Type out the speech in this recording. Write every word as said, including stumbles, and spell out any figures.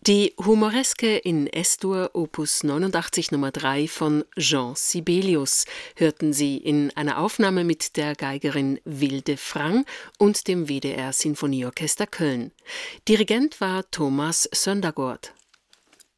Die Humoreske in S-Dur Opus neunundachtzig Nummer drei von Jean Sibelius hörten Sie in einer Aufnahme mit der Geigerin Wilde Frang und dem W D R Sinfonieorchester Köln. Dirigent war Thomas Söndergaard.